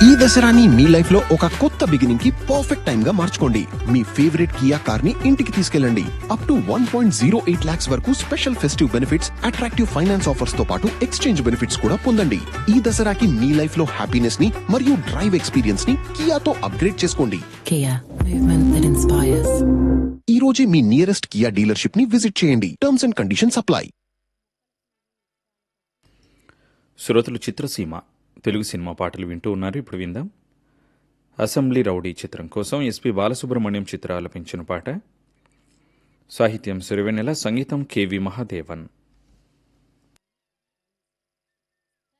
ఈ దసరాని మీ లైఫ్ లో ఒక కొత్త బిగినింగ్ కి పర్ఫెక్ట్ టైం గా మార్చుకోండి. మీ ఫేవరెట్ కియా కార్ ని ఇంటికి తీసుకెళ్ళండి. అప్ టు 1.08 lakhs వరకు special festive benefits, attractive finance offers తో పాటు ఎక్స్చేంజ్ బెనిఫిట్స్ కూడా పొందండి. ఈ దసరాకి మీ లైఫ్ లో హ్యాపీనెస్ ని మరియు డ్రైవ్ ఎక్స్పీరియన్స్ ని కియాతో అప్గ్రేడ్ చేసుకోండి. Kia, movement that inspires. ఈ రోజే మీ నియరెస్ట్ కియా డీలర్షిప్ ని విజిట్ చేయండి. Terms and conditions apply. శ్రోతలు, చిత్రసీమ తెలుగు సినిమా పాటలు వింటూ ఉన్నారు. ఇప్పుడు విందాం. అసెంబ్లీ రౌడీ చిత్రం కోసం ఎస్పి బాలసుబ్రహ్మణ్యం చిత్ర ఆలపించిన పాట. సాహిత్యం సిరివెన్నెల, సంగీతం కెవి మహాదేవన్.